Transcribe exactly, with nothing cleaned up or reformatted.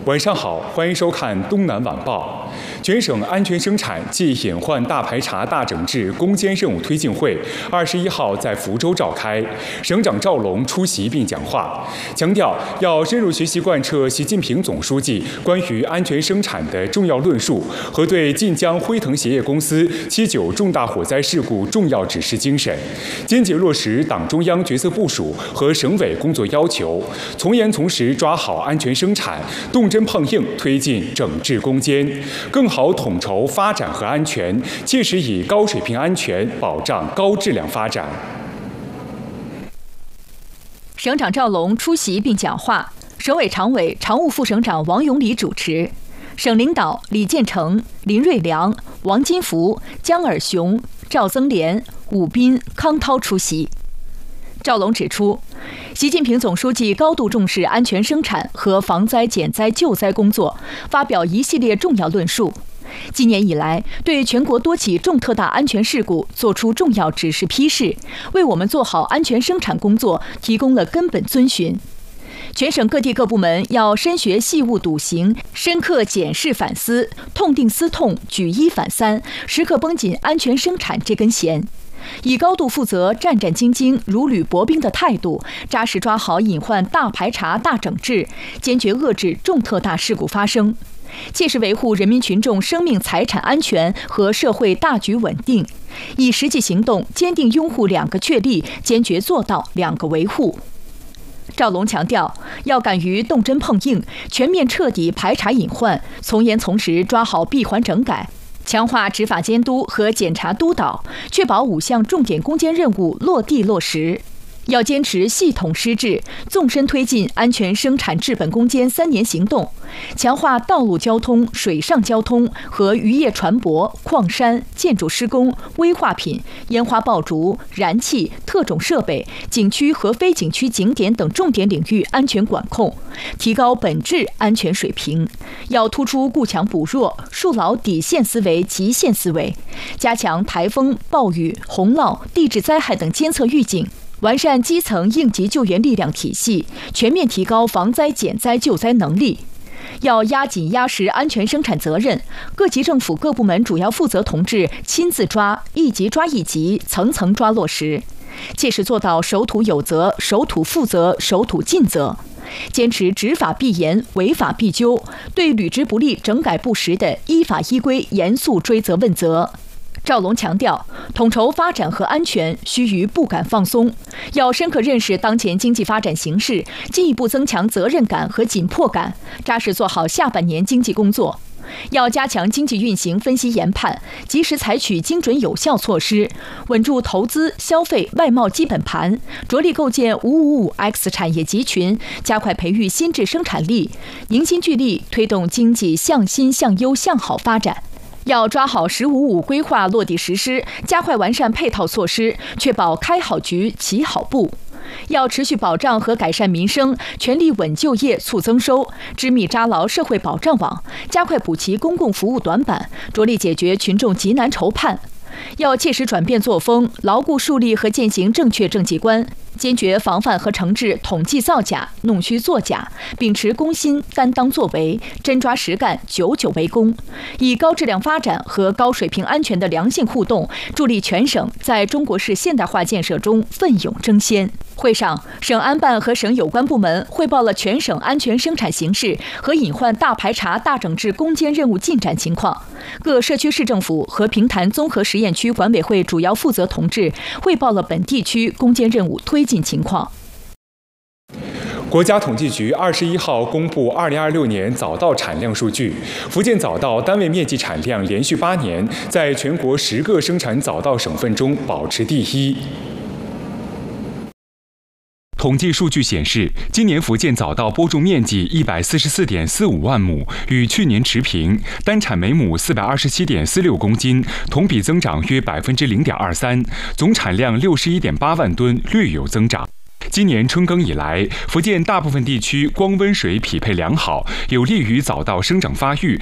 晚上好，欢迎收看《东南晚报》。全省安全生产暨隐患大排查大整治攻坚任务推进会二十一号在福州召开，省长赵龙出席并讲话，强调要深入学习贯彻习近平总书记关于安全生产的重要论述和对晋江辉腾鞋业公司七九重大火灾事故重要指示精神，坚决落实党中央决策部署和省委工作要求，从严从实抓好安全生产，动真碰硬推进整治攻坚，更好统筹发展和安全，切实以高水平安全保障高质量发展。 省长赵龙出席并讲话，省委常委、常务副省长王永礼主持，省领导李建成、林瑞良、王金福、江尔雄、赵增廉、武斌、康涛出席。赵龙指出，习近平总书记高度重视安全生产和防灾减灾救灾工作，发表一系列重要论述。今年以来，对全国多起重特大安全事故作出重要指示批示，为我们做好安全生产工作提供了根本遵循。全省各地各部门要深学细物笃行，深刻检视反思，痛定思痛，举一反三，时刻绷紧安全生产这根弦。以高度负责、战战兢兢、如履薄冰的态度，扎实抓好隐患大排查、大整治，坚决遏制重特大事故发生，切实维护人民群众生命财产安全和社会大局稳定，以实际行动坚定拥护两个确立，坚决做到两个维护。赵龙强调，要敢于动真碰硬，全面彻底排查隐患，从严从实抓好闭环整改，强化执法监督和检查督导，确保五项重点攻坚任务落地落实。要坚持系统施治，纵深推进安全生产治本攻坚三年行动，强化道路交通、水上交通和渔业船舶、矿山、建筑施工、危化品、烟花爆竹、燃气、特种设备、景区和非景区景点等重点领域安全管控，提高本质安全水平。要突出固强补弱，树牢底线思维、极限思维，加强台风、暴雨、洪涝、地质灾害等监测预警，完善基层应急救援力量体系，全面提高防灾减灾救灾能力。要压紧压实安全生产责任，各级政府各部门主要负责同志亲自抓，一级抓一级，层层抓落实，切实做到守土有责、守土负责、守土尽责，坚持执法必严、违法必究，对履职不力、整改不实的依法依规严肃追责问责。赵龙强调，统筹发展和安全须臾不敢放松，要深刻认识当前经济发展形势，进一步增强责任感和紧迫感，扎实做好下半年经济工作。要加强经济运行分析研判，及时采取精准有效措施，稳住投资、消费、外贸基本盘，着力构建五五五 X 产业集群，加快培育新质生产力，凝心聚力推动经济向新、向优、向好发展。要抓好“十五五”规划落地实施，加快完善配套措施，确保开好局、起好步。要持续保障和改善民生，全力稳就业、促增收，织密扎牢社会保障网，加快补齐公共服务短板，着力解决群众急难愁盼。要切实转变作风，牢固树立和践行正确政绩观，坚决防范和惩治统计造假、弄虚作假，秉持公心、担当作为，真抓实干、久久为功，以高质量发展和高水平安全的良性互动，助力全省在中国式现代化建设中奋勇争先。会上，省安办和省有关部门汇报了全省安全生产形势和隐患大排查、大整治攻坚任务进展情况。各社区市政府和平潭综合实验区管委会主要负责同志汇报了本地区攻坚任务推进情况。 国家统计局二十一号公布二零二六年早稻产量数据，福建早稻单位面积产量连续八年在全国十个生产早稻省份中保持第一。统计数据显示，今年福建早稻播种面积一百四十四点四五万亩，与去年持平，单产每亩四百二十七点四六公斤，同比增长约百分之零点二三，总产量六十一点八万吨，略有增长。今年春耕以来，福建大部分地区光温水匹配良好，有利于早稻生长发育，